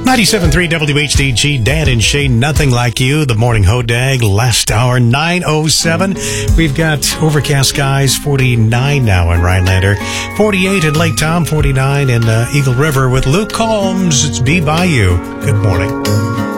97.3 WHDG, Dan and Shane, Nothing Like You, the morning hodag, last hour, 9:07. We've got overcast skies, 49 now in Rhinelander, 48 in Lake Tom, 49 in Eagle River with Luke Combs. It's Be By You. Good morning.